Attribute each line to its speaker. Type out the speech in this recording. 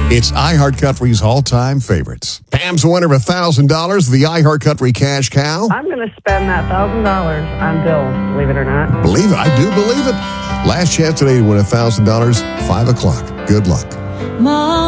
Speaker 1: It's iHeartCountry's all-time favorites. Pam's the winner of $1,000, the iHeartCountry Cash Cow.
Speaker 2: I'm going to spend that $1,000 on Bill, believe it or not.
Speaker 1: Believe it. I do believe it. Last chance today to win $1,000, 5 o'clock. Good luck.
Speaker 3: Mom.